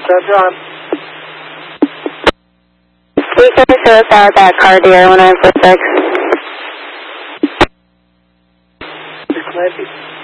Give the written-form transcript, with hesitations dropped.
Roger on. We can show us out that car, dear, 1946. This might be.